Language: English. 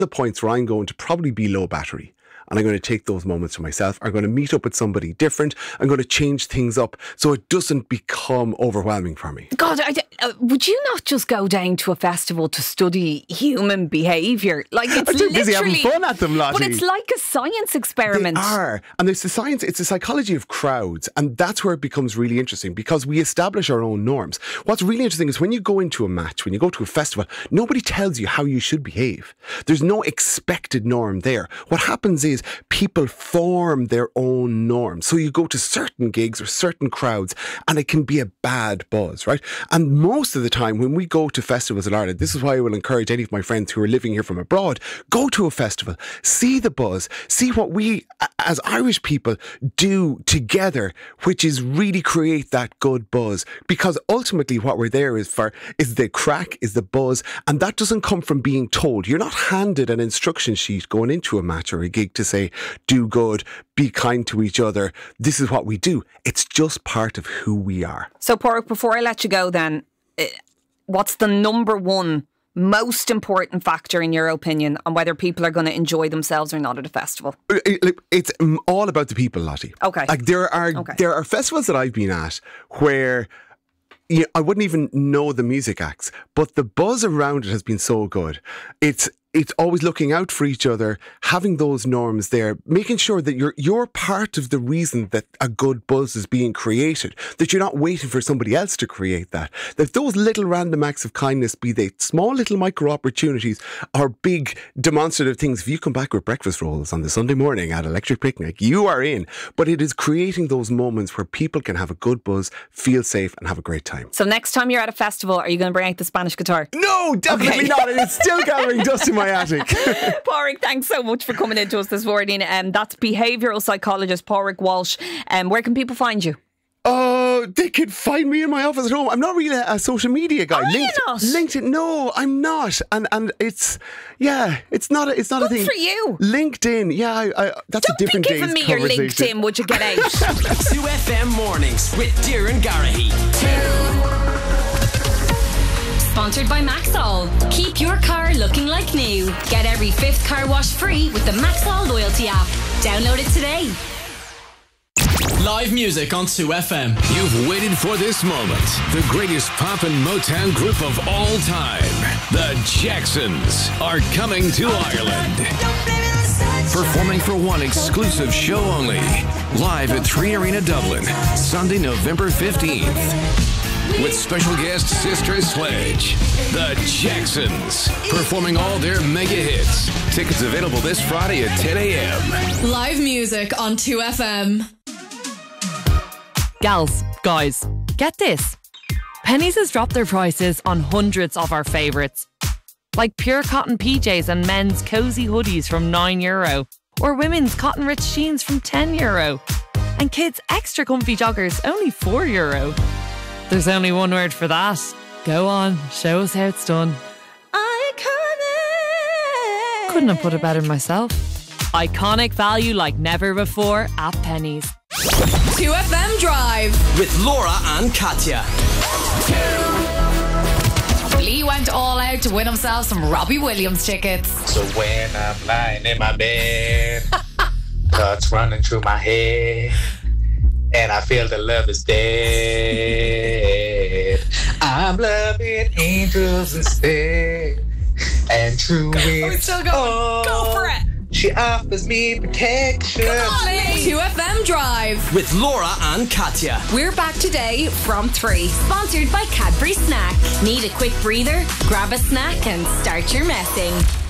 the points where I'm going to probably be low battery. And I'm going to take those moments for myself. I'm going to meet up with somebody different. I'm going to change things up so it doesn't become overwhelming for me. God, would you not just go down to a festival to study human behaviour? Like, it's I'm too busy having fun at them, Lottie. But it's like a science experiment. They are. And there's the science, it's the psychology of crowds. And that's where it becomes really interesting because we establish our own norms. What's really interesting is when you go into a match, when you go to a festival, nobody tells you how you should behave. There's no expected norm there. What happens is people form their own norms. So you go to certain gigs or certain crowds and it can be a bad buzz, right? And most of the time when we go to festivals in Ireland, this is why I will encourage any of my friends who are living here from abroad, go to a festival, see the buzz, see what we as Irish people do together, which is really create that good buzz. Because ultimately what we're there is for is the crack, is the buzz, and that doesn't come from being told. You're not handed an instruction sheet going into a match or a gig to say, do good, be kind to each other. This is what we do. It's just part of who we are. So, Pádraig, before I let you go then, what's the number one most important factor in your opinion on whether people are going to enjoy themselves or not at a festival? It's all about the people, Lottie. Okay. Like there are festivals that I've been at where I wouldn't even know the music acts, but the buzz around it has been so good. It's always looking out for each other, having those norms there, making sure that you're part of the reason that a good buzz is being created, that you're not waiting for somebody else to create that. That those little random acts of kindness, be they small little micro opportunities or big demonstrative things. If you come back with breakfast rolls on the Sunday morning at Electric Picnic, you are in. But it is creating those moments where people can have a good buzz, feel safe and have a great time. So next time you're at a festival, are you going to bring out the Spanish guitar? No, definitely not. And it's still gathering dust in my attic. Pádraig, thanks so much for coming into us this morning. That's behavioural psychologist Pádraig Walsh. Where can people find you? Oh, they could find me in my office at home. I'm not really a social media guy. Are you not? LinkedIn, no, I'm not. And it's not a thing. Good for you. LinkedIn, that's a different day's Don't be giving me your LinkedIn, would you get out? 2FM Mornings with Doireann Garrahy. Sponsored by Maxol. Keep your car looking like new. Get every fifth car wash free with the Maxol loyalty app. Download it today. Live music on 2FM. You've waited for this moment. The greatest pop and Motown group of all time, the Jacksons, are coming to Ireland. Performing for one exclusive show only. Live at 3 Arena Dublin, Sunday, November 15th. With special guest Sister Sledge. The Jacksons, performing all their mega hits. Tickets available this Friday at 10 a.m. Live music on 2FM. Gals, guys, get this. Penneys has dropped their prices on hundreds of our favourites. Like pure cotton PJs and men's cosy hoodies from €9. Or women's cotton rich jeans from €10. And kids' extra comfy joggers only €4. There's only one word for that. Go on, show us how it's done. Iconic. Couldn't have put it better myself. Iconic value like never before at Penneys. 2FM Drive with Laura and Katya. Lee went all out to win himself some Robbie Williams tickets. So when I'm lying in my bed, thoughts running through my head, and I feel the love is dead. I'm loving angels instead, and true it's still going. Go for it. She offers me protection. 2FM Drive with Laura and Katya. We're back today from 3. Sponsored by Cadbury Snack. Need a quick breather? Grab a snack and start your messing.